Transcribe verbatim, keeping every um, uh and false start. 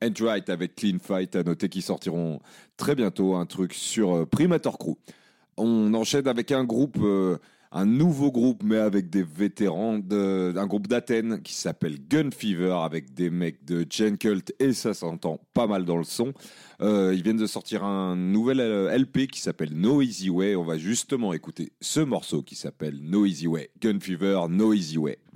Right avec Clean Fight, à noter qu'ils sortiront très bientôt un truc sur euh, Primator Crew. On enchaîne avec un groupe, euh, un nouveau groupe, mais avec des vétérans, de, un groupe d'Athènes qui s'appelle Gun Fever, avec des mecs de Gen Cult, et ça s'entend pas mal dans le son. Euh, ils viennent de sortir un nouvel L P qui s'appelle No Easy Way. On va justement écouter ce morceau qui s'appelle No Easy Way. Gun Fever, No Easy Way.